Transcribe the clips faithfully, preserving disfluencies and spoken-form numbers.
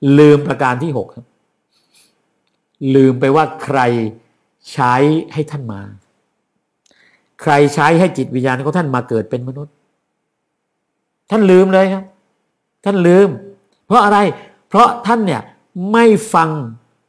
ลืมประการที่หกครับลืมไปว่าใครใช้ให้ท่านมาใครใช้ให้จิตวิญญาณของท่านมาเกิดเป็นมนุษย์ท่านลืมเลยครับท่านลืมเพราะอะไรเพราะท่านเนี่ยไม่ฟัง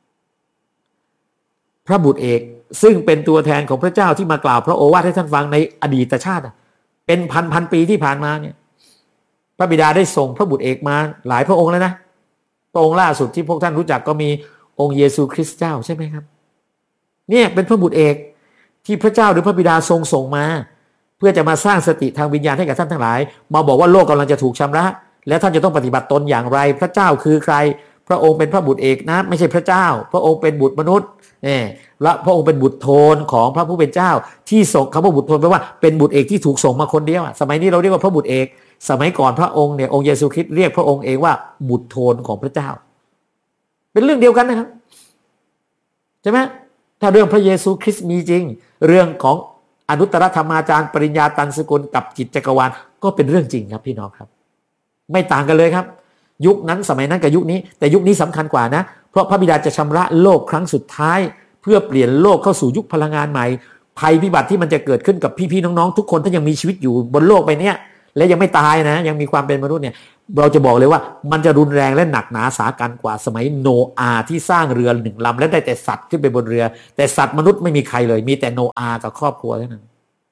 พระบุตรเอกซึ่งเป็นตัวแทนของพระเจ้าที่มากล่าวพระโอวาทให้ท่านฟังในอดีตชาติเป็นพันพันปีที่ผ่านมาเนี่ยพระบิดาได้ส่งพระบุตรเอกมาหลายพระองค์แล้วนะพระองค์ล่าสุดที่พวกท่านรู้จักก็มีองค์เยซูคริสต์เจ้าใช่ไหมครับเนี่ยเป็นพระบุตรเอกที่พระเจ้าหรือพระบิดาทรงส่งมาเพื่อจะมาสร้างสติทางวิญญาณให้กับท่านทั้งหลายมาบอกว่าโลกกำลังจะถูกชำระและท่านจะต้องปฏิบัติตนอย่างไรพระเจ้าคือใครพระองค์เป็นพระบุตรเอกนะไม่ใช่พระเจ้าพระองค์เป็นบุตรมนุษย์เนี่ยและพระองค์เป็นบุตรโทนของพระผู้เป็นเจ้าที่ส่งคำว่าบุตรโทนแปลว่าเป็นบุตรเอกที่ถูกส่งมาคนเดียวสมัยนี้เราเรียกว่าพระบุตรเอกสมัยก่อนพระองค์เนี่ยองค์เยซูคริสต์เรียกพระองค์เองว่าบุตรโทนของพระเจ้าเป็นเรื่องเดียวกันนะครับใช่ไหมถ้าเรื่องพระเยซูคริสต์มีจริงเรื่องของอนุตตรธรรมาจารย์ปริญญาตันสกุลกับจิตจักรวาลก็เป็นเรื่องจริงครับพี่น้องครับไม่ต่างกันเลยครับยุคนั้นสมัยนั้นกับยุคนี้แต่ยุคนี้สำคัญกว่านะเพราะพระบิดาจะชำระโลกครั้งสุดท้ายเพื่อเปลี่ยนโลกเข้าสู่ยุคพลังงานใหม่ภัยพิบัติที่มันจะเกิดขึ้นกับพี่ๆน้องๆทุกคนถ้ายังมีชีวิตอยู่บนโลกใบนี้และยังไม่ตายนะยังมีความเป็นมนุษย์เนี่ยเราจะบอกเลยว่ามันจะรุนแรงและหนักหนาสากันกว่าสมัยโนอาห์ที่สร้างเรือหนึ่งลำและได้แต่สัตว์ขึ้นไปบนเรือแต่สัตว์มนุษย์ไม่มีใครเลยมีแต่โนอาห์กับครอบครัวเท่านั้น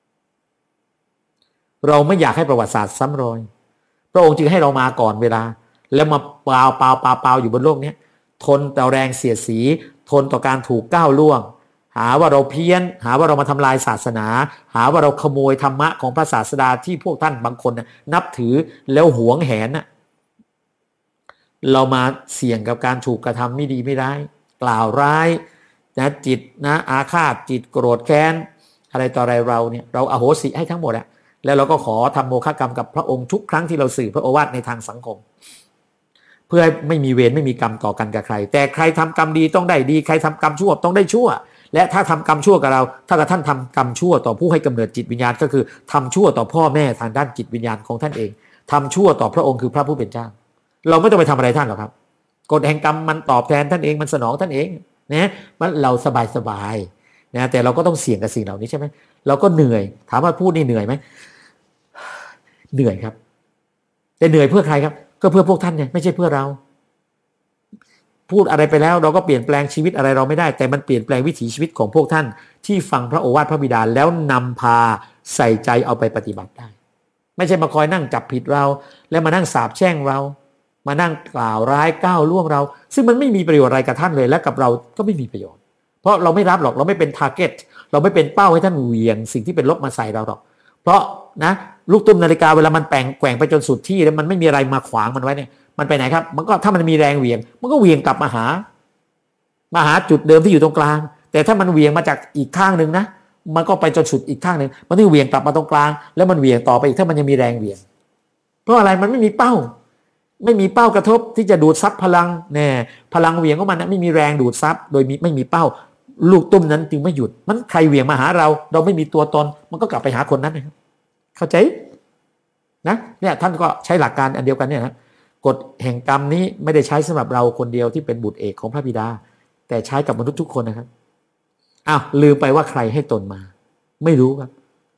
เราไม่อยากให้ประวัติศาสตร์ซ้ำรอยพระองค์จึงให้เรามาก่อนเวลาแล้วมาเปล่าเปล่าเปล่าเปล่าอยู่บนโลกนี้ทนต่อแรงเสียดสีทนต่อการถูกก้าวล่วงหาว่าเราเพี้ยนหาว่าเรามาทำลายศาสนาหาว่าเราขโมยธรรมะของพระศาสดาที่พวกท่านบางคนนับถือแล้วหวงแหนน่ะเรามาเสี่ยงกับการถูกกระทำไม่ดีไม่ร้ายกล่าวร้ายนะจิตนะอาฆาตจิตโกรธแค้นอะไรต่ออะไรเราเนี่ยเราอโหสิให้ทั้งหมดอะแล้วเราก็ขอทำโมฆะกรรมกับพระองค์ทุกครั้งที่เราสื่อพระโอวาทในทางสังคมเพื่อไม่มีเวรไม่มีกรรมต่อกันกับใครแต่ใครทำกรรมดีต้องได้ดีใครทำกรรมชั่วต้องได้ชั่วและถ้าทำกรรมชั่วกับเราถ้ากับท่านทำกรรมชั่วต่อผู้ให้กำเนิดจิตวิญญาณก็คือทำชั่วต่อพ่อแม่ทางด้านจิตวิญญาณของท่านเองทำชั่วต่อพระองค์คือพระผู้เป็นเจ้าเราไม่ต้องไปทำอะไรท่านหรอกครับกฎแห่งกรรมมันตอบแทนท่านเองมันสนองท่านเองนะมันเราสบายสบายนะแต่เราก็ต้องเสี่ยงกับสิ่งเหล่านี้ใช่ไหมเราก็เหนื่อยถามว่าพูดนี่เหนื่อยไหมเหนื่อยครับแต่เหนื่อยเพื่อใครครับก็เพื่อพวกท่านไงไม่ใช่เพื่อเราพูดอะไรไปแล้วเราก็เปลี่ยนแปลงชีวิตอะไรเราไม่ได้แต่มันเปลี่ยนแปลงวิถีชีวิตของพวกท่านที่ฟังพระโอวาทพระบิดาแล้วนำพาใส่ใจเอาไปปฏิบัติได้ไม่ใช่มาคอยนั่งจับผิดเราแล้วมานั่งสาปแช่งเรามานั่งกล่าวร้ายก้าวล่วงเราซึ่งมันไม่มีประโยชน์อะไรกับท่านเลยและกับเราก็ไม่มีประโยชน์เพราะเราไม่รับหรอกเราไม่เป็นทาร์เก็ตเราไม่เป็นเป้าให้ท่านเหวี่ยงสิ่งที่เป็นลบมาใส่เราหรอกเพราะนะลูกตุ้มนาฬิกาเวลามันแปลงแกว่งไปจนสุดที่แล้วมันไม่มีอะไรมาขวางมันไว้เนี่ยมันไปไหนครับมันก็ถ้ามันมีแรงเหวี่ยงมันก็เหวี่ยงกลับมาหามาหาจุดเดิมที่อยู่ตรงกลางแต่ถ้ามันเหวี่ยงมาจากอีกข้างหนึ่งนะมันก็ไปจนสุดอีกข้างหนึ่งมันต้องเหวี่ยงกลับมาตรงกลางแล้วมันเหวี่ยงต่อไปอีกถ้ามันยังมีแรงเหวี่ยงเพราะอะไรมันไม่มีเป้าไม่มีเป้ากระทบที่จะดูดซับพลังแน่พลังเหวี่ยงของมันนะไม่มีแรงดูดซับโดยมีไม่มีเป้าลูกตุ้มนั้นจึงไม่หยุดมันใครเหวี่ยงมาหาเราเราไม่มีตัวตนมันก็กลับไปหาคนนั้นนะครับเข้าใจนะเนี่ยท่านก็ใช้หลักการอันเดียวกันเนี่ยนะกฎแห่งกรรมนี้ไม่ได้ใช้สำหรับเราคนเดียวที่เป็นบุตรเอกของพระบิดาแต่ใช้กับมนุษย์ทุกคนนะครับอ้าวลืมไปว่าใครให้ตนมาไม่รู้ครับ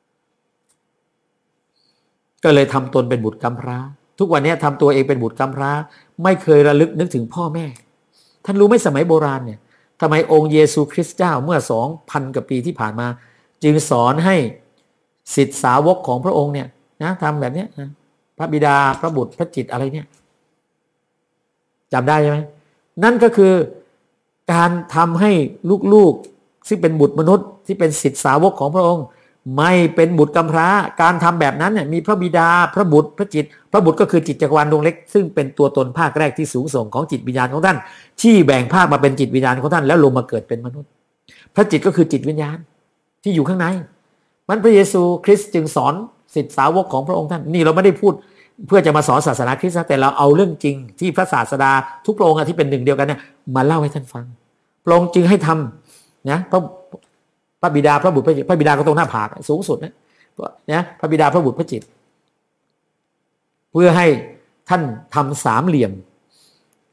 ก็เลยทำตนเป็นบุตรกำพร้าทุกวันนี้ทำตัวเองเป็นบุตรกำพร้าไม่เคยระลึกนึกถึงพ่อแม่ท่านรู้ไหมสมัยโบราณเนี่ยทำไมองค์เยซูคริสต์เจ้าเมื่อสองพันกว่าปีที่ผ่านมาจึงสอนให้ศิษย์สาวกของพระองค์เนี่ยนะทำแบบนี้นะพระบิดาพระบุตรพระจิตอะไรเนี่ยจำได้ใช่ไหมนั่นก็คือการทำให้ลูกๆซึ่งเป็นบุตรมนุษย์ที่เป็นศิษย์สาวกของพระองค์ไม่เป็นบุตรกำพร้าการทำแบบนั้นเนี่ยมีพระบิดาพระบุตรพระจิตพระบุตรก็คือจิตจักรวาลดวงเล็กซึ่งเป็นตัวตนภาคแรกที่สูงส่งของจิตวิญญาณของท่านที่แบ่งภาคมาเป็นจิตวิญญาณของท่านแล้วลงมาเกิดเป็นมนุษย์พระจิตก็คือจิตวิญญาณที่อยู่ข้างในมันพระเยซูคริสต์จึงสอนศิษย์สาวกของพระองค์ท่านนี่เราไม่ได้พูดเพื่อจะมาสอนศาสนาคริสต์แต่เราเอาเรื่องจริงที่พระศาสดาทุกพระองค์ที่เป็นหนึ่งเดียวกันเนี่ยมาเล่าให้ท่านฟังพระองค์จึงให้ทำนะพระพระบิดาพระบุตรพระจิตพระบิดาก็ตรงหน้าผากสูงสุดนะนะพระบิดาพระบุตรพระจิตเพื่อให้ท่านทำสามเหลี่ยม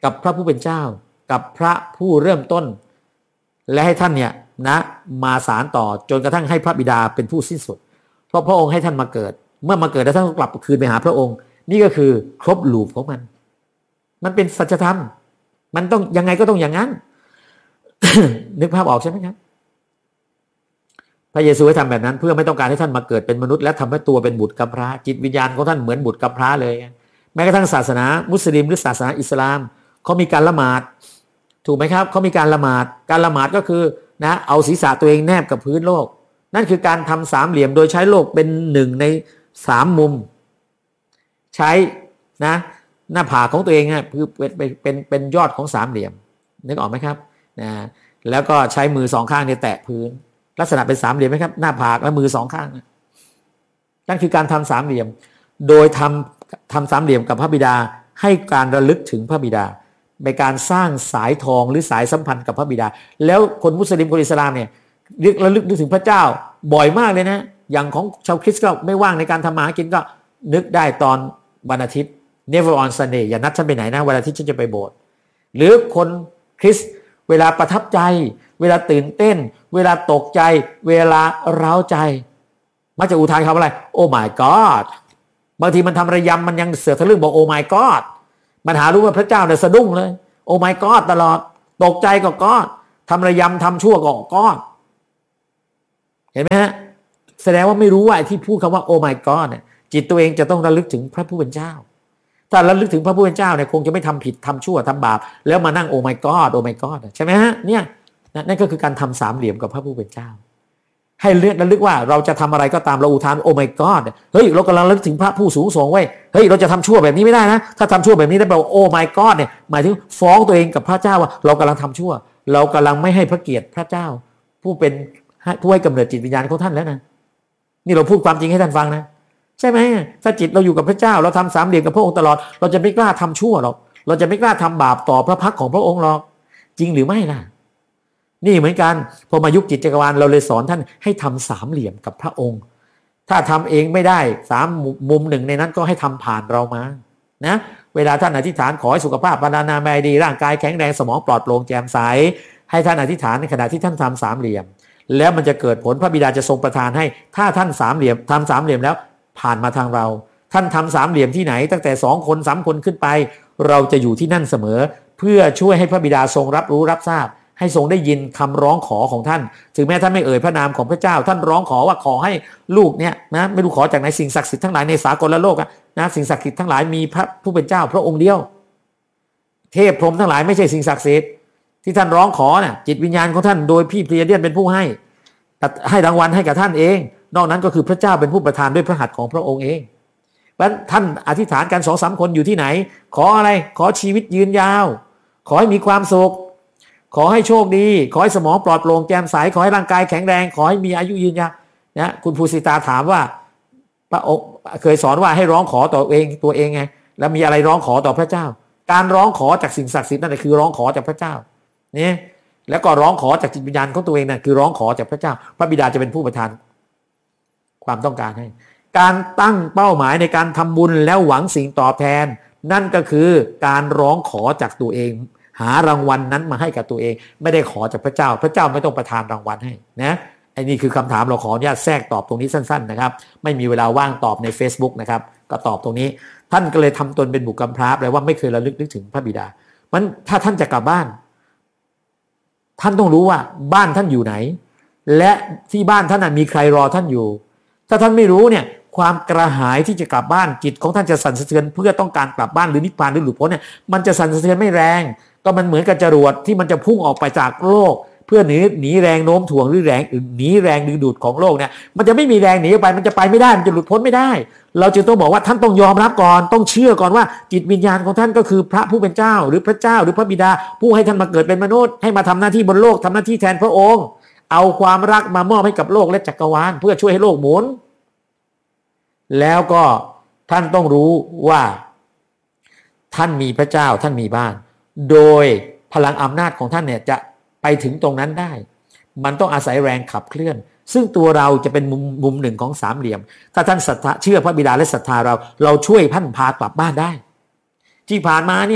กับพระผู้เป็นเจ้ากับพระผู้เริ่มต้นและให้ท่านเนี่ยนะมาสารต่อจนกระทั่งให้พระบิดาเป็นผู้สิ้นสุดเพราะพระองค์ให้ท่านมาเกิดเมื่อมาเกิดแล้วท่านก็กลับคืนไปหาพระองค์นี่ก็คือครบลูปของมันมันเป็นสัจธรรมมันต้องยังไงก็ต้องอย่างนั้น นึกภาพออกใช่ไหมครับพระเยซูให้ทำแบบนั้นเพื่อไม่ต้องการให้ท่านมาเกิดเป็นมนุษย์และทำให้ตัวเป็นบุตรกำพร้าจิตวิญญาณของท่านเหมือนบุตรกำพร้าเลยแม้กระทั่งศาสนามุสลิมหรือศาสนาอิสลามเขามีการละหมาดถูกไหมครับเขามีการละหมาดการละหมาดก็คือนะเอาศีรษะตัวเองแนบกับพื้นโลกนั่นคือการทำสามเหลี่ยมโดยใช้โลกเป็นหนึ่งในสามมุมใช้นะหน้าผากของตัวเองเนี่ยคือเป็นเป็นเป็นยอดของสามเหลี่ยมนึกออกไหมครับนะแล้วก็ใช้มือสองข้างเนี่ยแตะพื้นลักษณะเป็นสามเหลี่ยมไหมครับหน้าผากและมือสองข้างนั่นคือการทำสามเหลี่ยมโดยทำทำสามเหลี่ยมกับพระบิดาให้การระลึกถึงพระบิดาในการสร้างสายทองหรือสายสัมพันธ์กับพระบิดาแล้วคนมุสลิมคนอิสลามเนี่ยเรียกระลึกนึกถึงพระเจ้าบ่อยมากเลยนะอย่างของชาวคริสต์ก็ไม่ว่างในการทำมาหากินก็นึกได้ตอนวันอาทิตย์ never on Sunday อย่านัดฉันไปไหนนะวันอาทิตย์ฉันจะไปโบสถ์หรือคนคริสต์เวลาประทับใจเวลาตื่นเต้นเวลาตกใจเวลาเร้าใจมักจะอุทานคำอะไรโอ้ my god บางทีมันทำระยำมันยังเสือกทะลึ่งบอกโอ้ my god มันหารู้ว่าพระเจ้าเนี่ยสะดุ้งเลยโอ้ my god ตลอดตกใจก็ก้อนทำระยำทำชั่วก็ก้อนเห็นไหมฮะแสดงว่าไม่รู้ว่าที่พูดคำว่าโอ้ my god เนี่ยจิตตัวเองจะต้องระลึกถึงพระผู้เป็นเจ้าถ้าระลึกถึงพระผู้เป็นเจ้าเนี่ยคงจะไม่ทำผิดทำชั่วทำบาปแล้วมานั่งโอ้ my god โอ้ my god ใช่ไหมฮะเนี่ยนั่นก็คือการทำสามเหลี่ยมกับพระผู้เป็นเจ้าให้เลือกระลึกว่าเราจะทำอะไรก็ตามเราอุทานโอ้ my god เฮ้ยเรากำลังระลึกถึงพระผู้สูงส่งไว้เฮ้ยเราจะทำชั่วแบบนี้ไม่ได้นะถ้าทำชั่วแบบนี้ได้แปลว่าโอ้ my god เนี่ยหมายถึงฟ้องตัวเองกับพระเจ้าว่าเรากำลังทำชั่วเรากำลังไม่ให้พระเกียรติพระเจ้าผู้เป็นผู้ให้กำเนิดจิตวิญญาณของท่านแล้วนะนี่เราพูดความจริงให้ท่านฟังนะใช่ไหมถ้าจิตเราอยู่กับพระเจ้าเราทำสามเหลี่ยมกับพระองค์ตลอดเราจะไม่กล้าทำชั่วหรอกเราจะไม่กล้าทำบาปต่อพระพักของพระองค์หรอกจริงหรือไม่ล่ะนี่เหมือนกันพอมายุคจิตจักรวาลเราเลยสอนท่านให้ทำสามเหลี่ยมกับพระองค์ถ้าทำเองไม่ได้สามมุมหนึ่งในนั้นก็ให้ทำผ่านเรามานะเวลาท่านอธิษฐานขอให้สุขภาพพรรณนามัยดีร่างกายแข็งแรงสมองปลอดโปร่งแจ่มใสให้ท่านอธิษฐานในขณะที่ท่านทำสามเหลี่ยมแล้วมันจะเกิดผลพระบิดาจะทรงประทานให้ถ้าท่านสามเหลี่ยมทำสามเหลี่ยมแล้วผ่านมาทางเราท่านทำสามเหลี่ยมที่ไหนตั้งแต่สองคนสามคนขึ้นไปเราจะอยู่ที่นั่นเสมอเพื่อช่วยให้พระบิดาทรงรับรู้รับทราบให้ทรงได้ยินคำร้องขอของท่านถึงแม้ท่านไม่เอ่ยพระนามของพระเจ้าท่านร้องขอว่าขอให้ลูกเนี่ยนะไม่รู้ขอจากไหนสิ่งศักดิ์สิทธิ์ทั้งหลายในสากลโลกนะสิ่งศักดิ์สิทธิ์ทั้งหลายมีพระผู้เป็นเจ้าพระองค์เดียวเทพพรหมทั้งหลายไม่ใช่สิ่งศักดิ์สิทธิ์ที่ท่านร้องขอน่ะจิตวิญญาณของท่านโดยพี่เพลียเดียนเป็นผู้ให้ให้รางวัลให้กับท่านเองนอกนั้นก็คือพระเจ้าเป็นผู้ประทานด้วยพระหัตถ์ของพระองค์เองเพราะท่านอธิษฐานกันสองสามคนอยู่ที่ไหนขออะไรขอชีวิตยืนยาวขอให้มีความสุขขอให้โชคดีขอให้สมองปลอดโปร่งแจ่มใสขอให้ร่างกายแข็งแรงขอให้มีอายุยืนยาวนะคุณภูสิตาถามว่าพระองค์เคยสอนว่าให้ร้องขอต่อเองตัวเองไงแล้วมีอะไรร้องขอต่อพระเจ้าการร้องขอจากสิ่งศักดิ์สิทธิ์นั่นแหละคือร้องขอจากพระเจ้านี่แล้วก็ร้องขอจากจิตวิญญาณของตัวเองนั่นคือร้องขอจากพระเจ้าพระบิดาจะเป็นผู้ประทานความต้องการให้การตั้งเป้าหมายในการทำบุญแล้วหวังสิ่งตอบแทนนั่นก็คือการร้องขอจากตัวเองหารางวัล น, นั้นมาให้กับตัวเองไม่ได้ขอจากพระเจ้าพระเจ้าไม่ต้องประทานรางวัลให้นะไอ้นี่คือคำถามเราขออนุญาตแทรกตอบตรงนี้สั้นๆนะครับไม่มีเวลาว่างตอบใน Facebook นะครับก็ตอบตรงนี้ท่านก็เลยทำตนเป็นบุตรกำพร้าแปลว่าไม่เคยระลึกนึกถึงพระบิดามันถ้าท่านจะกลับบ้านท่านต้องรู้ว่าบ้านท่านอยู่ไหนและที่บ้านท่านมีใครรอท่านอยู่ถ้าท่านไม่รู้เนี่ยความกระหายที่จะกลับบ้านจิตของท่านจะสั่นสะเทือนเพื่อต้องการกลับบ้านหรือนิพพานหรือหลุดพ้นเนี่ยมันจะสั่นสะเทือนไม่แรงก็มันเหมือนกับจรวดที่มันจะพุ่งออกไปจากโลกเพื่อหนีหนีแรงโน้มถ่วงหรือแรงหนีแรงดึงดูดของโลกเนี่ยมันจะไม่มีแรงหนีไปมันจะไปไม่ได้มันจะหลุดพ้นไม่ได้เราจึงต้องบอกว่าท่านต้องยอมรับก่อนต้องเชื่อก่อนว่าจิตวิญญาณของท่านก็คือพระผู้เป็นเจ้าหรือพระเจ้าหรือพระบิดาผู้ให้ท่านมาเกิดเป็นมนุษย์ให้มาทำหน้าที่บนโลกทำหน้าที่แทนพระองค์เอาความรักมามอบให้กับโลกและจักรวาลเพื่อช่วยให้โลกหมุนแล้วก็ท่านต้องรู้ว่าท่านมีพระเจ้าท่านมีบ้านโดยพลังอำนาจของท่านเนี่ยจะไปถึงตรงนั้นได้มันต้องอาศัยแรงขับเคลื่อนซึ่งตัวเราจะเป็นมุมมุมหนึ่งของสามเหลี่ยมถ้าท่านศรัทธาเชื่อพระบิดาและศรัทธาเราเราช่วยท่านพากลับบ้านได้ที่ผ่านมาเนี่ย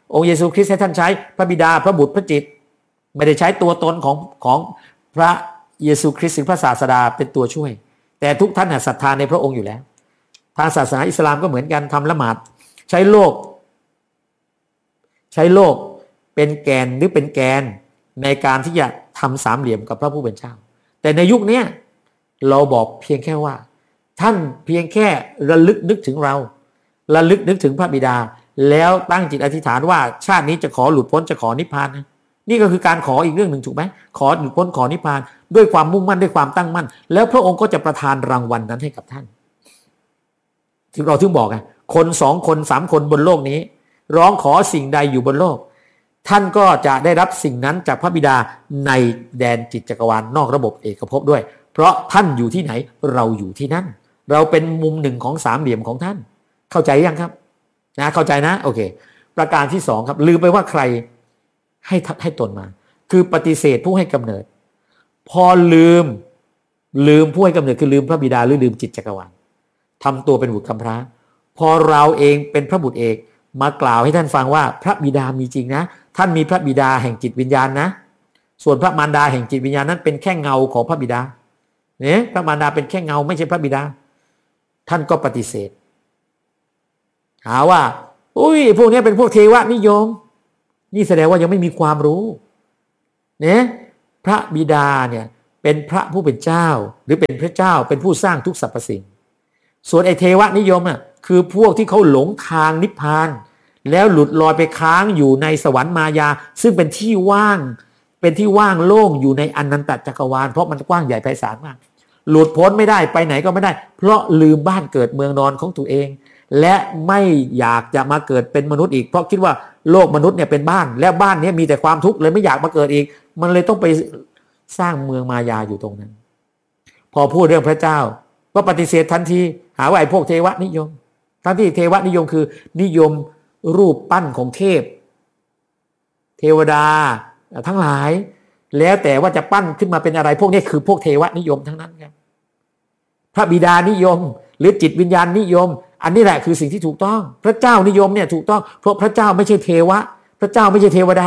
องค์เยซูคริสต์ให้ท่านใช้พระบิดาพระบุตรพระจิตไม่ได้ใช้ตัวตนของของพระเยซูคริสต์หรือพระศาสดาเป็นตัวช่วยแต่ทุกท่านศรัทธาในพระองค์อยู่แล้วทางศาสนาอิสลามก็เหมือนกันทำละหมาดใช้โลกใช้โลกเป็นแกนหรือเป็นแกนในการที่จะทำสามเหลี่ยมกับพระผู้เป็นเจ้าแต่ในยุคนี้เราบอกเพียงแค่ว่าท่านเพียงแค่ระลึกนึกถึงเราระลึกนึกถึงพระบิดาแล้วตั้งจิตอธิษฐานว่าชาตินี้จะขอหลุดพ้นจะขอนิพพานนะนี่ก็คือการขออีกเรื่องหนึ่งถูกไหมขอหลุดพ้นขอนิพพานด้วยความมุ่งมั่นด้วยความตั้งมั่นแล้วพระองค์ก็จะประทานรางวัลนั้นให้กับท่านถึงเราถึงบอกไงคนสองคนสามคนบนโลกนี้ร้องขอสิ่งใดอยู่บนโลกท่านก็จะได้รับสิ่งนั้นจากพระบิดาในแดนจิตจักรวาลนอกระบบเอกภพด้วยเพราะท่านอยู่ที่ไหนเราอยู่ที่นั่นเราเป็นมุมหนึ่งของสามเหลี่ยมของท่านเข้าใจยังครับนะเข้าใจนะโอเคประการที่สองครับลืมไปว่าใครให้ให้ตนมาคือปฏิเสธผู้ให้กำเนิดพอลืมลืมผู้ให้กำเนิดคือลืมพระบิดาหรือลืมจิตจักรวาลทำตัวเป็นบุตรกำพร้าพอเราเองเป็นพระบุตรเอกมากล่าวให้ท่านฟังว่าพระบิดามีจริงนะท่านมีพระบิดาแห่งจิตวิญญาณนะส่วนพระมารดาแห่งจิตวิญญาณนั้นเป็นแค่เงาของพระบิดาเนี่ยพระมารดาเป็นแค่เงาไม่ใช่พระบิดาท่านก็ปฏิเสธหาว่าอุ้ยพวกนี้เป็นพวกเทวนิยมนี่แสดงว่ายังไม่มีความรู้เนี่ยพระบิดาเนี่ยเป็นพระผู้เป็นเจ้าหรือเป็นพระเจ้าเป็นผู้สร้างทุกสรรพสิ่งส่วนไอเทวนิยมอ่ะคือพวกที่เขาหลงทางนิพพานแล้วหลุดลอยไปค้างอยู่ในสวรรค์มายาซึ่งเป็นที่ว่างเป็นที่ว่างโล่งอยู่ในอนันตจักรวาลเพราะมันกว้างใหญ่ไพศาลมากหลุดพ้นไม่ได้ไปไหนก็ไม่ได้เพราะลืมบ้านเกิดเมืองนอนของตัวเองและไม่อยากจะมาเกิดเป็นมนุษย์อีกเพราะคิดว่าโลกมนุษย์เนี่ยเป็นบ้านและบ้านนี้มีแต่ความทุกข์เลยไม่อยากมาเกิดอีกมันเลยต้องไปสร้างเมืองมายาอยู่ตรงนั้นพอพูดเรื่องพระเจ้าก็ปฏิเสธทันทีหาว่าไอ้พวกเทวนิยมทั้งที่เทวนิยมคือนิยมรูปปั้นของเทพเทวดาทั้งหลายแล้วแต่ว่าจะปั้นขึ้นมาเป็นอะไรพวกนี้คือพวกเทวนิยมทั้งนั้นครับพระบิดานิยมหรือจิตวิญญาณนิยมอันนี้แหละคือสิ่งที่ถูกต้องพระเจ้านิยมเนี่ยถูกต้องเพราะพระเจ้าไม่ใช่เทวะพระเจ้าไม่ใช่เทวดา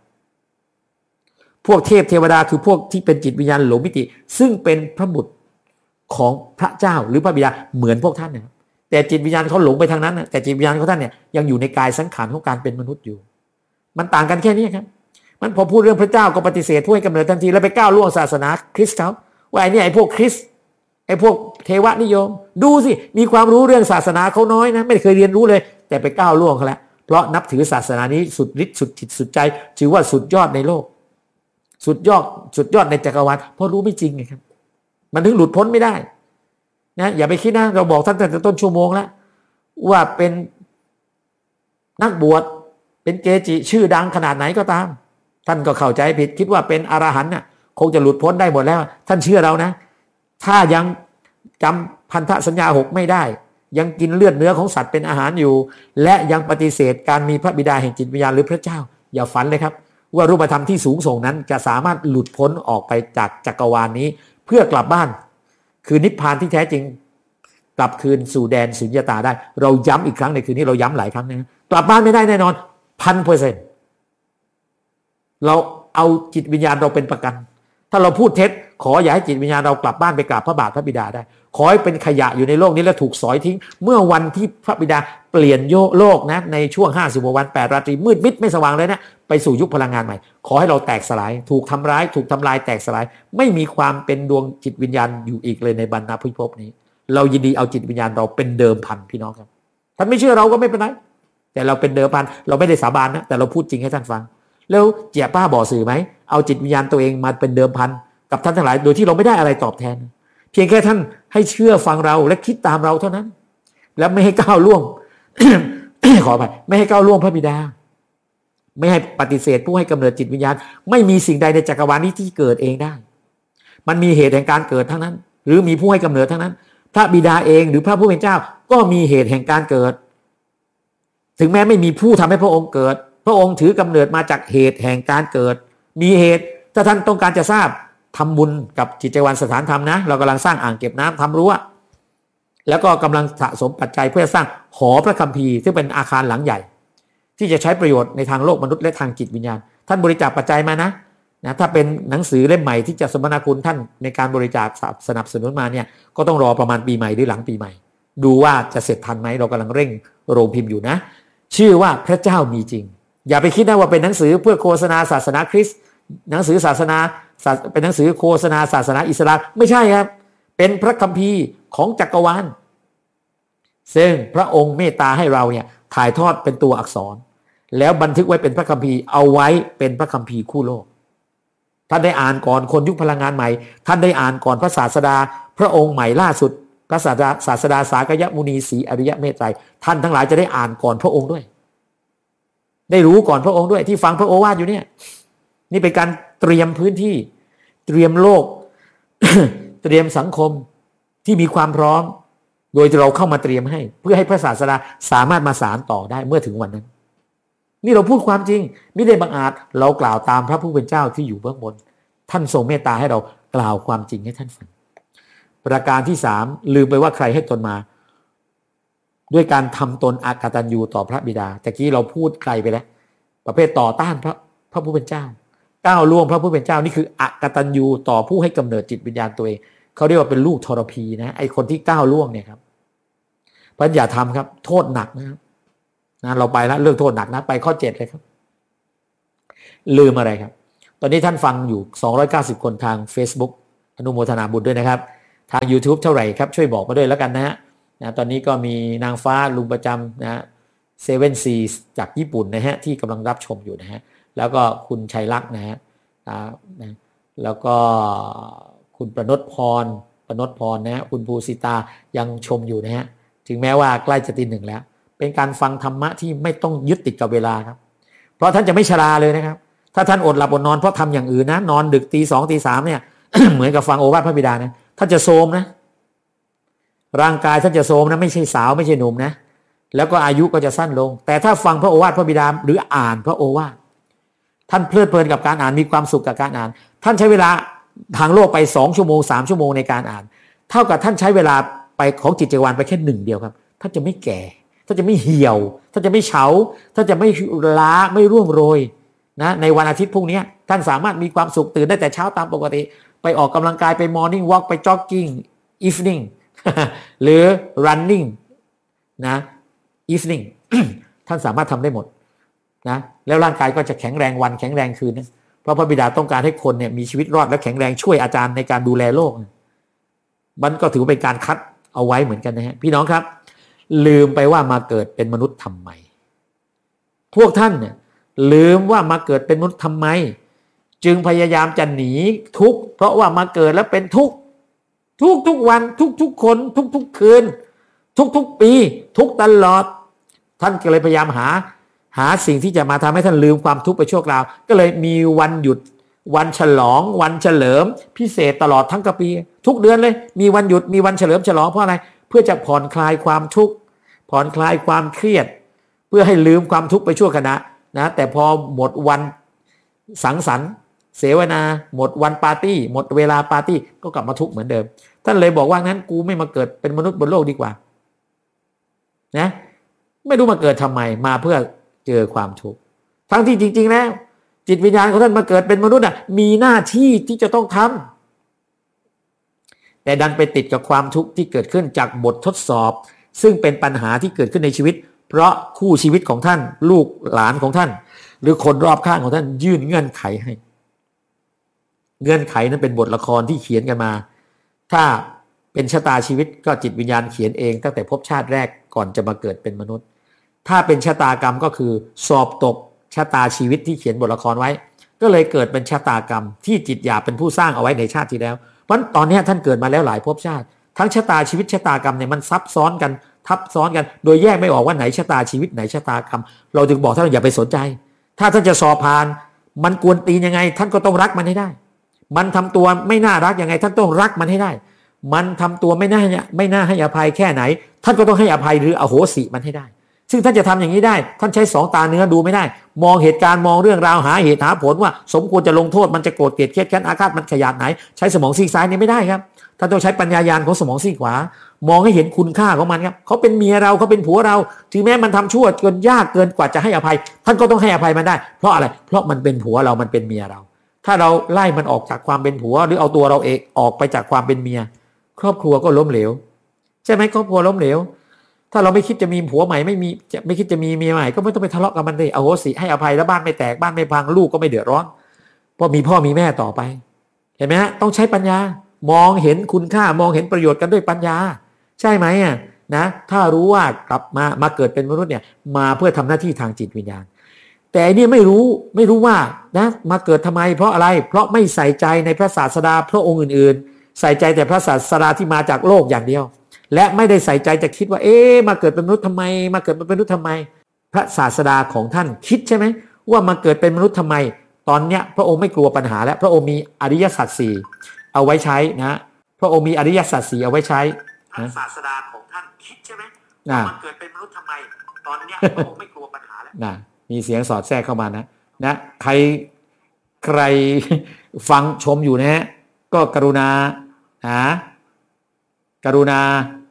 พวกเทพเทวดาคือพวกที่เป็นจิตวิญญาณหลงมิติซึ่งเป็นพระบุตรของพระเจ้าหรือพระบิดาเหมือนพวกท่านนะครับแต่จิตวิญญาณเขาหลงไปทางนั้นนะแต่จิตวิญญาณของท่านเนี่ยยังอยู่ในกายสังขารของการเป็นมนุษย์อยู่มันต่างกันแค่นี้ครับมันพอพูดเรื่องพระเจ้าก็ปฏิเสธผู้ให้กำเนิดทันทีแล้วไปก้าวล่วงศาสนาคริสต์เขาว่าไอ้นี่ไอ้พวกคริสต์ไอ้พวกเทวนิยมดูสิมีความรู้เรื่องศาสนาเขาน้อยนะไม่เคยเรียนรู้เลยแต่ไปก้าวล่วงเขาแล้วเพราะนับถือศาสนานี้สุดฤทธิ์สุดจิตสุดใจถือว่าสุดยอดในโลกสุดยอดสุดยอดในจักรวาลเพราะรู้ไม่จริงไงครับมันถึงหลุดพ้นไม่ได้นะอย่าไปคิดนะเราบอกท่านตั้งแต่ต้นชั่วโมงแล้วว่าเป็นนักบวชเป็นเกจิชื่อดังขนาดไหนก็ตามท่านก็เข้าใจผิดคิดว่าเป็นอรหันต์น่ะคงจะหลุดพ้นได้หมดแล้วท่านเชื่อเรานะถ้ายังจำพันธสัญญาหกไม่ได้ยังกินเลือดเนื้อของสัตว์เป็นอาหารอยู่และยังปฏิเสธการมีพระบิดาแห่งจิตวิญญาณหรือพระเจ้าอย่าฝันเลยครับว่ารูปธรรมที่สูงส่งนั้นจะสามารถหลุดพ้นออกไปจากจักรวาลนี้เพื่อกลับบ้านคือนิพพานที่แท้จริงกลับคืนสู่แดนสุญญตาได้เราย้ำอีกครั้งในคืนนี้เราย้ำหลายครั้งนะกลับบ้านไม่ได้แน่นอนพันเปอร์เซ็นต์เราเอาจิตวิญญาณเราเป็นประกันถ้าเราพูดเท็จขออย่าให้จิตวิญญาณเรากลับบ้านไปกราบพระบาทพระบิดาได้ขอให้เป็นขยะอยู่ในโลกนี้แล้วถูกสอยทิ้งเมื่อวันที่พระบิดาเปลี่ยนโลกนะในช่วงห้าสิบวันแปดราตรีมืดมิดไม่สว่างเลยนะไปสู่ยุคพลังงานใหม่ขอให้เราแตกสลายถูกทำร้ายถูกทำลายแตกสลายไม่มีความเป็นดวงจิตวิญญาณอยู่อีกเลยในบรรณาภิภพนี้เรายินดีเอาจิตวิญญาณเราเป็นเดิมพันพี่น้องครับท่านไม่เชื่อเราก็ไม่เป็นไรแต่เราเป็นเดิมพันเราไม่ได้สาบานนะแต่เราพูดจริงให้ท่านฟังแล้วเจี๋ยป้าบ่อสื่อไหมเอาจิตวิญญาณตัวเองมาเป็นเดิมพันกับท่านทั้งหลายโดยที่เราไม่ได้อะไรตอบแทนเพียงแค่ท่านให้เชื่อฟังเราและคิดตามเราเท่านั้นแล้วไม่ให้ก้าวล่วง ขอไปไม่ให้ก้าวล่วงพระบิดาไม่ให้ปฏิเสธผู้ให้กำเนิดจิตวิญญาณไม่มีสิ่งใดในจักรวาลนี้ที่เกิดเองได้มันมีเหตุแห่งการเกิดทั้งนั้นหรือมีผู้ให้กำเนิดทั้งนั้นพระบิดาเองหรือพระผู้เป็นเจ้าก็มีเหตุแห่งการเกิดถึงแม้ไม่มีผู้ทำให้พระองค์เกิดพระองค์ถือกำเนิดมาจากเหตุแห่งการเกิดมีเหตุถ้าท่านต้องการจะทราบทำบุญกับจิตใจวันสถานธรรมนะเรากำลังสร้างอ่างเก็บน้ำทำรั้วแล้วก็กำลังสะสมปัจจัยเพื่อสร้างหอพระคัมภีร์ซึ่งเป็นอาคารหลังใหญ่ที่จะใช้ประโยชน์ในทางโลกมนุษย์และทางจิตวิญญาณท่านบริจาคปัจจัยมานะนะถ้าเป็นหนังสือเล่มใหม่ที่จะสมนาคุณท่านในการบริจาคสนับสนุนมาเนี่ยก็ต้องรอประมาณปีใหม่หรือหลังปีใหม่ดูว่าจะเสร็จทันไหมเรากำลังเร่งโรงพิมพ์อยู่นะชื่อว่าพระเจ้ามีจริงอย่าไปคิดนะว่าเป็นหนังสือเพื่อโฆษณาศาสนาคริสต์หนังสือศาสนาเป็นหนังสือโฆษณาศาสนาอิสลามไม่ใช่ครับเป็นพระคัมภีร์ของจักรวาลซึ่งพระองค์เมตตาให้เราเนี่ยถ่ายทอดเป็นตัวอักษรแล้วบันทึกไว้เป็นพระคัมภีร์เอาไว้เป็นพระคัมภีร์คู่โลกท่านได้อ่านก่อนคนยุคพลังงานใหม่ท่านได้อ่านก่อนพระศาสดาพระองค์ใหม่ล่าสุดพระศาสดาศาสดาสากยมุนีศรีอริยเมตไตรท่านทั้งหลายจะได้อ่านก่อนพระองค์ด้วยได้รู้ก่อนพระองค์ด้วยที่ฟังพระโอวาทอยู่เนี่ยนี่เป็นการเตรียมพื้นที่เตรียมโลก เตรียมสังคมที่มีความพร้อมโดยเราเข้ามาเตรียมให้เพื่อให้พระศาสดาสามารถมาสานต่อได้เมื่อถึงวันนั้นนี่เราพูดความจริงไม่ได้บังอาจเรากล่าวตามพระผู้เป็นเจ้าที่อยู่เบื้องบนท่านทรงเมตตาให้เรากล่าวความจริงให้ท่านฟังประการที่สามลืมไปว่าใครให้ตนมาด้วยการทำตนอกตัญญูต่อพระบิดาแต่กี้เราพูดไกลไปแล้วประเภทต่อต้านพระพระผู้เป็นเจ้าก้าวล่วงพระผู้เป็นเจ้านี่คืออกตัญญูต่อผู้ให้กำเนิดจิตวิญญาณตัวเองเขาเรียกว่าเป็นลูกทรพีนะไอคนที่ก้าวล่วงเนี่ยครับเพราะอย่าทำครับโทษหนักนะครับนะเราไปแล้วเรื่องโทษหนักนะไปข้อเจ็ดเลยครับลืมอะไรครับตอนนี้ท่านฟังอยู่สองร้อยเก้าสิบคนทาง Facebook อนุโมทนาบุญด้วยนะครับทาง YouTube เท่าไหร่ครับช่วยบอกมาด้วยแล้วกันนะฮะนะตอนนี้ก็มีนางฟ้าลุงประจำนะเซเว่นซีจากญี่ปุ่นนะฮะที่กำลังรับชมอยู่นะฮะแล้วก็คุณชัยลักษณ์นะฮะนะแล้วก็คุณประนพพรประนพพรนะฮะคุณภูสิตายังชมอยู่นะฮะถึงแม้ว่าใกล้จะตีหนึ่งแล้วเป็นการฟังธรรมะที่ไม่ต้องยึดติดกับเวลาครับเพราะท่านจะไม่ชราเลยนะครับถ้าท่านอดหลับอดนอนเพราะทำอย่างอื่นนะนอนดึกตีสองตีสามเนี่ย เหมือนกับฟังโอวาทพระบิดานะท่านจะโทรมนะร่างกายท่านจะโทรมนะไม่ใช่สาวไม่ใช่หนุ่มนะแล้วก็อายุก็จะสั้นลงแต่ถ้าฟังพระโอวาทพระบิดาหรืออ่านพระโอวาทท่านเพลิดเพลินกับการอ่านมีความสุขกับการอ่านท่านใช้เวลาทางโลกไปสองชั่วโมงสามชั่วโมงในการอ่านเท่ากับท่านใช้เวลาไปของจิตจักรวาลไปแค่หนึ่งเดียวครับท่านจะไม่แก่ท่านจะไม่เหี่ยวท่านจะไม่เฉาท่านจะไม่ล้าไม่ร่วงโรยนะในวันอาทิตย์พรุ่งนี้ท่านสามารถมีความสุขตื่นได้แต่เช้าตามปกติไปออกกำลังกายไปมอร์นิ่งวอล์กไปจ็อกกิ้งอีฟนิ่ง หรือ running นะ evening ท่านสามารถทำได้หมดนะแล้วร่างกายก็จะแข็งแรงวันแข็งแรงคืนนะเพราะพระบิดาต้องการให้คนเนี่ยมีชีวิตรอดและแข็งแรงช่วยอาจารย์ในการดูแลโลกมันก็ถือเป็นการคัดเอาไว้เหมือนกันนะฮะพี่น้องครับลืมไปว่ามาเกิดเป็นมนุษย์ทำไมพวกท่านเนี่ยลืมว่ามาเกิดเป็นมนุษย์ทำไมจึงพยายามจะหนีทุกข์เพราะว่ามาเกิดแล้วเป็นทุกข์ทุกทุกวันทุกทุกคนทุกทุกคืนทุกทุกปีทุกตลอดท่านก็เลยพยายามหาหาสิ่งที่จะมาทำให้ท่านลืมความทุกข์ไปชั่วคราวก็เลยมีวันหยุดวันฉลองวันเฉลิมพิเศษตลอดทั้งกปีทุกเดือนเลยมีวันหยุดมีวันเฉลิมฉลองเพราะอะไรเพื่อจะผ่อนคลายความทุกข์ผ่อนคลายความเครียดเพื่อให้ลืมความทุกข์ไปชั่วขณะนะแต่พอหมดวันสังสรรค์เสวนาหมดวันปาร์ตี้หมดเวลาปาร์ตี้ก็กลับมาทุกข์เหมือนเดิมท่านเลยบอกว่างั้นกูไม่มาเกิดเป็นมนุษย์บนโลกดีกว่านะไม่รู้มาเกิดทำไมมาเพื่อเจอความทุกข์ทั้งที่จริงๆแล้วจิตวิญญาณของท่านมาเกิดเป็นมนุษย์น่ะมีหน้าที่ที่จะต้องทำแต่ดันไปติดกับความทุกข์ที่เกิดขึ้นจากบททดสอบซึ่งเป็นปัญหาที่เกิดขึ้นในชีวิตเพราะคู่ชีวิตของท่านลูกหลานของท่านหรือคนรอบข้างของท่านยื่นเงื่อนไขให้เงื่อนไขนั้นเป็นบทละครที่เขียนกันมาถ้าเป็นชะตาชีวิตก็จิตวิญญาณเขียนเองตั้งแต่พบชาติแรกก่อนจะมาเกิดเป็นมนุษย์ถ้าเป็นชะตากรรมก็คือสอบตกชะตาชีวิตที่เขียนบทละครไว้ก็เลยเกิดเป็นชะตากรรมที่จิตหยาบเป็นผู้สร้างเอาไว้ในชาติที่แล้วเพราะตอนนี้ท่านเกิดมาแล้วหลายภพชาติทั้งชะตาชีวิตชะตากรรมเนี่ยมันซับซ้อนกันทับซ้อนกันโดยแยกไม่ออกว่าไหนชะตาชีวิตไหนชะตากรรมเราจึงบอกท่านอย่าไปสนใจถ้าท่านจะสอบผ่านมันกวนตีนยังไงท่านก็ต้องรักมันให้ได้มันทำตัวไม่น่ารักยังไงท่านต้องรักมันให้ได้มันทำตัวไม่น่าไม่น่าให้อภัยแค่ไหนท่านก็ต้องให้อภัยหรืออโหสิมันให้ได้ซึ่งท่านจะทำอย่างนี้ได้ท่านใช้สองตาเนื้อดูไม่ได้มองเหตุการณ์มองเรื่องราวหาเหตุหาผลว่าสมควรจะลงโทษมันจะโกรธเกลียดเครียดแค้นอาฆาตมันขยาดไหนใช้สมองซีกซ้ายนี่ไม่ได้ครับท่านต้องใช้ปัญญาญาณของสมองซีกขวามองให้เห็นคุณค่าของมันครับเขาเป็นเมียเราเขาเป็นผัวเราถึงแม้มันทำชั่วจนยากเกินกว่าจะให้อภัยท่านก็ต้องให้อภัยมันได้เพราะอะไรเพราะมันเป็นผัวเรามันเป็นเมียเราถ้าเราไล่มันออกจากความเป็นผัวหรือเอาตัวเราเองออกไปจากความเป็นเมียครอบครัวก็ล้มเหลวใช่ไหมครอบครัวล้มเหลวถ้าเราไม่คิดจะมีผัวใหม่ไม่มีจะไม่คิดจะมีเมียใหม่ก็ไม่ต้องไปทะเลาะกับมันเลยเอาโหสิให้อภัยแล้วบ้านไม่แตกบ้านไม่พังลูกก็ไม่เดือดร้อนเพราะมีพ่อมีแม่ต่อไปเห็นไหมฮะต้องใช้ปัญญามองเห็นคุณค่ามองเห็นประโยชน์กันด้วยปัญญาใช่ไหมอ่ะนะถ้ารู้ว่ากลับมามาเกิดเป็นมนุษย์เนี่ยมาเพื่อทำหน้าที่ทางจิตวิญญาณแต่อันนี้ไม่รู้ไม่รู้ว่านะมาเกิดทำไมเพราะอะไรเพราะไม่ใส่ใจในพระศาสดาพระองค์อื่นๆใส่ใจแต่พระศาสดาที่มาจากโลกอย่างเดียวและไม่ได้ใส่ใจจะคิดว่าเอ๊ะมาเกิดเป็นมนุษย์ทำไมมาเกิดเป็นมนุษย์ทำไมพระศาสดาของท่านคิดใช่ไหมว่ามาเกิดเป็นมนุษย์ทำไมตอนเนี้ยพระองค์ไม่กลัวปัญหาแล้วพระองค์มีอริยสัจสี่เอาไว้ใช้นะพระองค์มีอริยสัจสี่เอาไว้ใช้พระศาสดาของท่านคิดใช่ไหมว่ามาเกิดเป็นมนุษย์ทำไมตอนเนี้ยพระองค์ไม่กลัวปัญหาแล้วนะมีเสียงสอดแทรกเข้ามานะนะใครใครฟังชมอยู่นะฮะก็กรุณาหากรุณา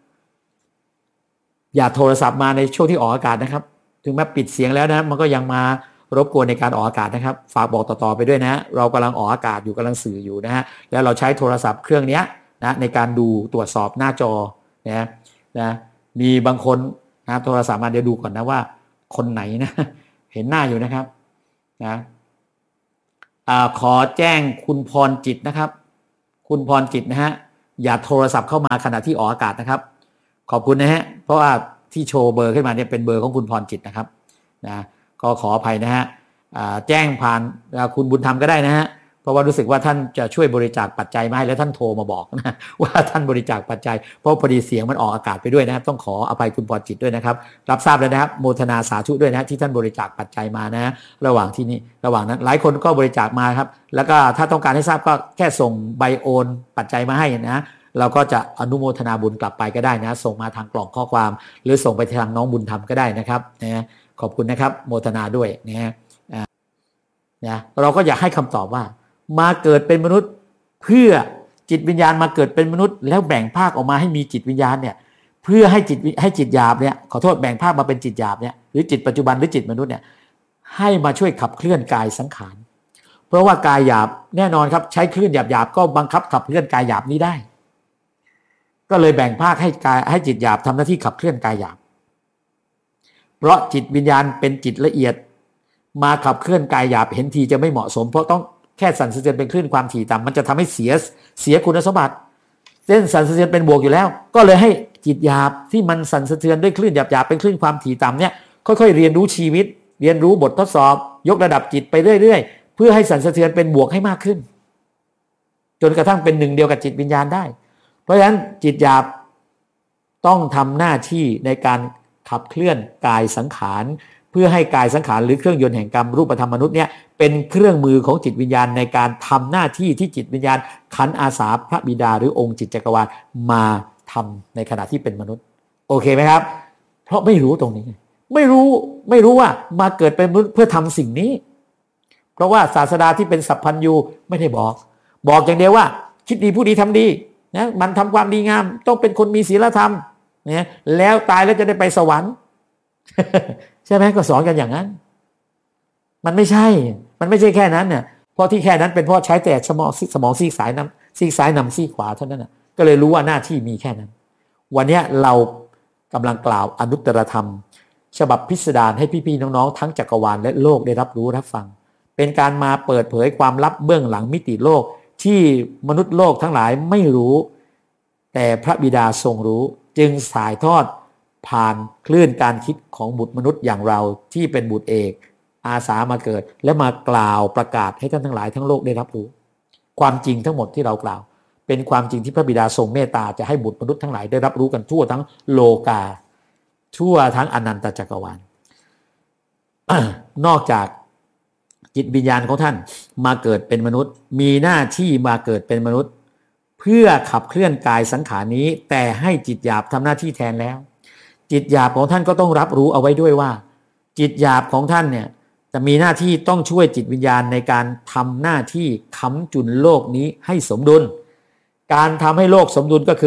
อย่าโทรศัพท์มาในช่วงที่ออกอากาศนะครับถึงแม้ปิดเสียงแล้วนะมันก็ยังมารบกวนในการออกอากาศนะครับฝากบอกต่อๆไปด้วยนะเรากำลังออกอากาศอยู่กำลังสื่ออยู่นะฮะแล้วเราใช้โทรศัพท์เครื่องนี้นะในการดูตรวจสอบหน้าจอนะนะมีบางคนนะโทรศัพท์มาเดี๋ยวดูก่อนนะว่าคนไหนนะเห็นหน้าอยู่นะครับนะอ่าขอแจ้งคุณพรจิตนะครับคุณพรจิตนะฮะอย่าโทรศัพท์เข้ามาขณะที่ออกอากาศนะครับขอบคุณนะฮะเพราะว่าที่โชว์เบอร์ขึ้นมาเนี่ยเป็นเบอร์ของคุณพรจิตนะครับนะก็ขออภัยนะฮะแจ้งผ่านคุณบุญธรรมก็ได้นะฮะเพราะว่ารู้สึกว่าท่านจะช่วยบริจาคปัจจัยมาให้แล้วท่านโทรมาบอกนะว่าท่านบริจาคปัจจัยเพราะพอดีเสียงมันออกอากาศไปด้วยนะต้องขออภัยคุณพรจิตด้วยนะครับรับทราบแล้วนะครับโมทนาสาธุด้วยนะที่ท่านบริจาคปัจจัยมานะระหว่างที่นี้ระหว่างนั้นหลายคนก็บริจาคมาครับแล้วก็ถ้าต้องการให้ทราบก็แค่ส่งใบโอนปัจจัยมาให้นะเราก็จะอนุโมทนาบุญกลับไปก็ได้นะส่งมาทางกล่องข้อความหรือส่งไปทางน้องบุญธรรมก็ได้นะครับนะขอบคุณนะครับโมทนาด้วยนะนะเราก็อยากให้คำตอบว่ามาเกิดเป็นมนุษย์เพื่อจิตวิญญาณมาเกิดเป็นมนุษย์แล้วแบ่งภาคออกมาให้มีจิตวิญญาณเนี่ยเพื่อให้จิตให้จิตหยาบเนี่ยขอโทษแบ่งภาคมาเป็นจิตหยาบเนี่ยหรือจิตปัจจุบันหรือจิตมนุษย์เนี่ยให้มาช่วยขับเคลื่อนกายสังขารเพราะว่ากายหยาบแน่นอนครับใช้คลื่นหยาบๆก็บังคับขับเคลื่อนกายหยาบนี้ได้ก็เลยแบ่งภาคให้กายให้จิตหยาบทำหน้าที่ขับเคลื่อนกายหยาบเพราะจิตวิญญาณเป็นจิตละเอียดมาขับเคลื่อนกายหยาบเห็นทีจะไม่เหมาะสมเพราะต้องแค่สั่นสะเทือนเป็นคลื่นความถี่ต่ำมันจะทำให้เสียเสียคุณสมบัติเส้นสั่นสะเทือนเป็นบวกอยู่แล้วก็เลยให้จิตหยาบที่มันสั่นสะเทือนด้วยคลื่นหยาบๆเป็นคลื่นความถี่ต่ำเนี่ยค่อยๆเรียนรู้ชีวิตเรียนรู้บททดสอบยกระดับจิตไปเรื่อยๆเพื่อให้สั่นสะเทือนเป็นบวกให้มากขึ้นจนกระทั่งเป็นหนึ่งเดียวกับจิตวิญญาณได้เพราะฉะนั้นจิตหยาบต้องทำหน้าที่ในการขับเคลื่อนกายสังขารเพื่อให้กายสังขารหรือเครื่องยนต์แห่งกรรมรูปธรรมมนุษย์เนี่ยเป็นเครื่องมือของจิตวิญญาณในการทำหน้าที่ที่จิตวิญญาณขันอาสาพระบิดาหรือองค์จิตจักรวาลมาทำในขณะที่เป็นมนุษย์โอเคไหมครับเพราะไม่รู้ตรงนี้ไม่รู้ไม่รู้ว่ามาเกิดเป็นมนุษย์เพื่อทำสิ่งนี้เพราะว่าศาสดาที่เป็นสัพพัญญูไม่ได้บอกบอกอย่างเดียวว่าคิดดีพูดดีทำดีนะมันทำความดีงามต้องเป็นคนมีศีลธรรมเนี่ยแล้วตายแล้วจะได้ไปสวรรค์ ใช่ไหมก็สอนกันอย่างนั้นมันไม่ใช่มันไม่ใช่แค่นั้นเนี่ยเพราะที่แค่นั้นเป็นเพราะใช้แต่สมองสมองซีกซ้ายนำซีกซ้ายนำซีกขวาเท่านั้นนะก็เลยรู้ว่าหน้าที่มีแค่นั้นวันนี้เรากำลังกล่าวอนุตตรธรรมฉบับพิสดารให้พี่ๆน้องๆทั้งจักรวาลและโลกได้รับรู้รับฟังเป็นการมาเปิดเผยความลับเบื้องหลังมิติโลกที่มนุษย์โลกทั้งหลายไม่รู้แต่พระบิดาทรงรู้จึงถ่ายทอดผ่านคลื่นการคิดของบุตรมนุษย์อย่างเราที่เป็นบุตรเอกอาสามาเกิดและมากล่าวประกาศให้ท่านทั้งหลายทั้งโลกได้รับรู้ความจริงทั้งหมดที่เรากล่าวเป็นความจริงที่พระบิดาทรงเมตตาจะให้บุตรมนุษย์ทั้งหลายได้รับรู้กันทั่วทั้งโลกาทั่วทั้งอนันตจักรวาล นอกจากจิตวิญญาณของท่านมาเกิดเป็นมนุษย์มีหน้าที่มาเกิดเป็นมนุษย์เพื่อขับเคลื่อนกายสังขารนี้แต่ให้จิตหยาบทำหน้าที่แทนแล้วจิตหยาบของท่านก็ต้องรับรู้เอาไว้ด้วยว่าจิตหยาบของท่านเนี่ยจะมีหน้าที่ต้องช่วยจิตวิญญาณในการทำหน้าที่ค้ำจุนโลกนี้ให้สมดุลการทำให้โลกสมดุลก็คือ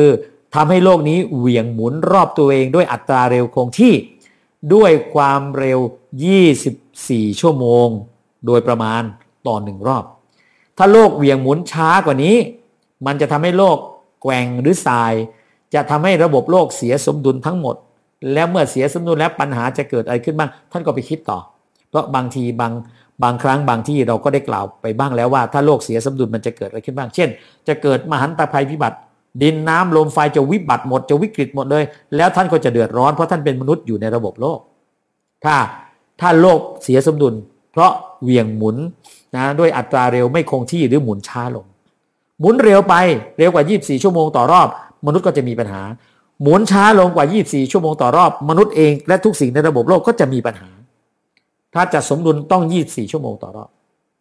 ทำให้โลกนี้เหวี่ยงหมุนรอบตัวเองด้วยอัตราเร็วคงที่ด้วยความเร็วยี่สิบสี่ชั่วโมงโดยประมาณต่อหนึ่งรอบถ้าโลกเหวี่ยงหมุนช้ากว่านี้มันจะทำให้โลกแกว่งหรือสายจะทำให้ระบบโลกเสียสมดุลทั้งหมดแล้วเมื่อเสียสมดุลแล้วปัญหาจะเกิดอะไรขึ้นบ้างท่านก็ไปคิดต่อเพราะบางทีบางบางครั้งบางที่เราก็ได้กล่าวไปบ้างแล้วว่าถ้าโลกเสียสมดุลมันจะเกิดอะไรขึ้นบ้างเช่นจะเกิดมหันตภัยพิบัติดินน้ำลมไฟจะวิบัติหมดจะวิกฤตหมดเลยแล้วท่านก็จะเดือดร้อนเพราะท่านเป็นมนุษย์อยู่ในระบบโลกถ้าถ้าโลกเสียสมดุลเพราะเหวี่ยงหมุนนะด้วยอัตราเร็วไม่คงที่หรือหมุนช้าลงหมุนเร็วไปเร็วกว่ายี่สิบสี่ชั่วโมงต่อรอบมนุษย์ก็จะมีปัญหาหมุนช้าลงกว่ายี่สิบสี่ชั่วโมงต่อรอบมนุษย์เองและทุกสิ่งในระบบโลกก็จะมีปัญหาถ้าจะสมดุลต้องยี่สิบสี่ชั่วโมงต่อรอบ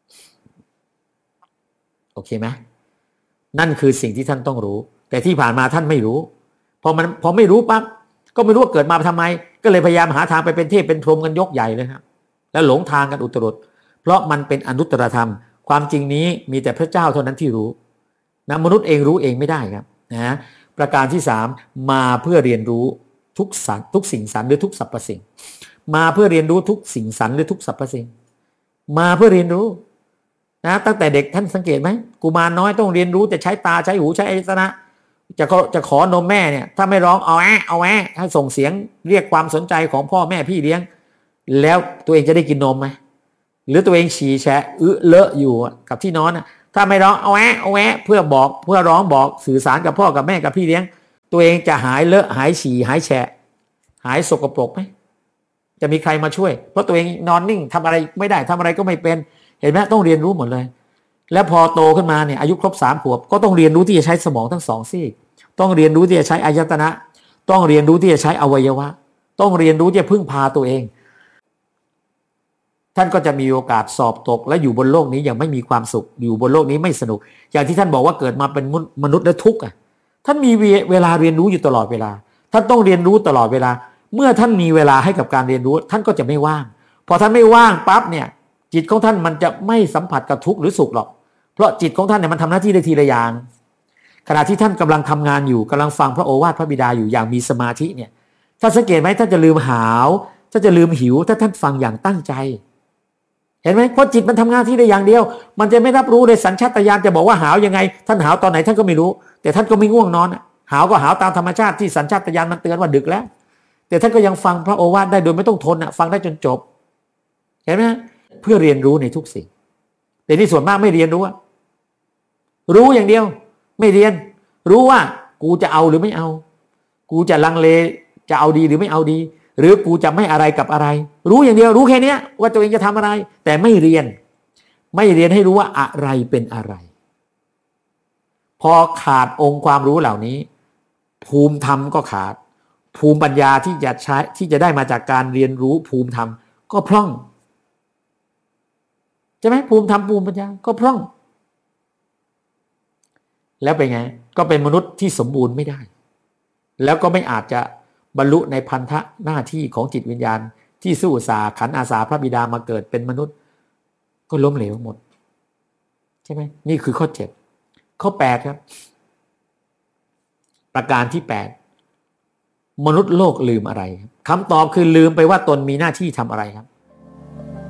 โอเคไหมนั่นคือสิ่งที่ท่านต้องรู้แต่ที่ผ่านมาท่านไม่รู้พอมันพอไม่รู้ปั๊บก็ไม่รู้ว่าเกิดมาทำไมก็เลยพยายามหาทางไปเป็นเทพเป็นพรหมกันยกใหญ่เลยครับแล้วหลงทางกันอุตรุดเพราะมันเป็นอนุตตรธรรมความจริงนี้มีแต่พระเจ้าเท่านั้นที่รู้นะมนุษย์เองรู้เองไม่ได้ครับนะประการที่สามมาเพื่อเรียนรู้ทุกสรรทุกสิ่งสรรหรือทุกสรรพสิ่งมาเพื่อเรียนรู้ทุกสิ่งสรรหรือทุกสรรพสิ่งมาเพื่อเรียนรู้นะตั้งแต่เด็กท่านสังเกตไหมกุมารน้อยต้องเรียนรู้จะใช้ตาใช้หูใช้อายตนะจะจะขอนมแม่เนี่ยถ้าไม่ร้องเอาแอะเอาแอะให้ส่งเสียงเรียกความสนใจของพ่อแม่พี่เลี้ยงแล้วตัวเองจะได้กินนมไหมหรือตัวเองฉี่แฉะอึเลอะอยู่กับที่นอนถ้าไม่ร้องเอาแอะเอาแอะเพื่อบอกเพื่อร้องบอกสื่อสารกับพ่อกับแม่กับพี่เลี้ยงตัวเองจะหายเลอะหายฉี่หายแฉะหายสกปรกไหมจะมีใครมาช่วยเพราะตัวเองนอนนิ่งทำอะไรไม่ได้ทำอะไรก็ไม่เป็นเห็นไหมต้องเรียนรู้หมดเลยแล้วพอโตขึ้นมาเนี่ยอายุครบสามขวบก็ต้องเรียนรู้ที่จะใช้สมองทั้งสองซีกต้องเรียนรู้ที่จะใช้อายตนะต้องเรียนรู้ที่จะใช้อวัยวะต้องเรียนรู้ที่จะพึ่งพาตัวเองท่านก็จะมีโอกาสสอบตกและอยู่บนโลกนี้อย่างไม่มีความสุขอยู่บนโลกนี้ไม่สนุกอย่างที่ท่านบอกว่าเกิดมาเป็นมนุษย์และทุกข์อ่ะท่านมีเวลาเรียนรู้อยู่ตลอดเวลาท่านต้องเรียนรู้ตลอดเวลาเมื่อท่านมีเวลาให้กับการเรียนรู้ท่านก็จะไม่ว่างพอท่านไม่ว่างปั๊บเนี่ยจิตของท่านมันจะไม่สัมผัสกับทุกข์หรือสุขหรอกเพราะจิตของท่านเนี่ยมันทำหน้าที่ได้ทีละอย่างขณะที่ท่านกำลังทำงานอยู่กำลังฟังพระโอวาทพระบิดาอยู่อย่างมีสมาธิเนี่ยท่านสังเกตไหมท่านจะลืมหาวท่านจะลืมหิวถ้าท่านฟังอย่างตั้งใจเห็นไหมเพราะจิตมันทำงานที่ได้อย่างเดียวมันจะไม่รับรู้เลยสัญชาตญาณจะบอกว่าหาวยังไงท่านหาวตอนไหนท่านก็ไม่รู้แต่ท่านก็ไม่ง่วงนอนหาวก็หาวตามธรรมชาติที่สัญชาตญาณมันเตือนว่าดึกแล้วแต่ท่านก็ยังฟังพระโอวาทได้โดยไม่ต้องทนฟังได้จนจบเห็นไหมเพื่อเรียนรู้ในทุกสิ่งแต่นี่ส่วนมากไม่เรียนรู้รู้อย่างเดียวไม่เรียนรู้ว่ากูจะเอาหรือไม่เอากูจะลังเลจะเอาดีหรือไม่เอาดีหรือกูจะไม่อะไรกับอะไรรู้อย่างเดียวรู้แค่นี้ว่าตัวเองจะทำอะไรแต่ไม่เรียนไม่เรียนให้รู้ว่าอะไรเป็นอะไรพอขาดองค์ความรู้เหล่านี้ภูมิธรรมก็ขาดภูมิปัญญาที่จะใช้ที่จะได้มาจากการเรียนรู้ภูมิธรรมก็พร่องใช่ไหมภูมิธรรมภูมิปัญญาก็พร่องแล้วเป็นไงก็เป็นมนุษย์ที่สมบูรณ์ไม่ได้แล้วก็ไม่อาจจะบรรลุในพันธะหน้าที่ของจิตวิญญาณที่สู้สาขันอาสาพระบิดามาเกิดเป็นมนุษย์ก็ล้มเหลวหมดใช่ไหมนี่คือข้อเจ็ดข้อแปดครับประการที่แปดมนุษย์โลกลืมอะไรคำตอบคือลืมไปว่าตนมีหน้าที่ทำอะไรครับ